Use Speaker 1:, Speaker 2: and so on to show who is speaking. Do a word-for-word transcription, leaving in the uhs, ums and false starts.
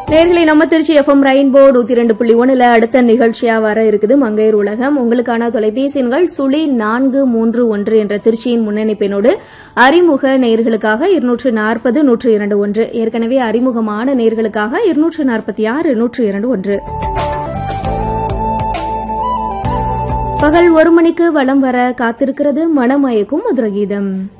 Speaker 1: நேர்களை நம்ம Trichy FM rainbow நூத்தி ரெண்டு புள்ளி ஒண்ணுல அடுத்த நிகழ்ச்சியா வர இருக்குது மங்கையர் உலகம். உங்களுக்கான தொலைபேசி எண்கள் சுழி நான்கு மூன்று ஒன்று என்ற திருச்சியின் முன்னணி பெண்ணோடு அறிமுக நேர்களுக்காக இருநூற்று நாற்பது நூற்று இரண்டு ஒன்று, ஏற்கனவே அறிமுகமான நேர்களுக்காக இருநூற்று நாற்பத்தி ஆறு நூற்று இரண்டு ஒன்று. பகல் ஒரு மணிக்கு வலம் வர காத்திருக்கிறது மனமயக்கும் மதுரகீதம்.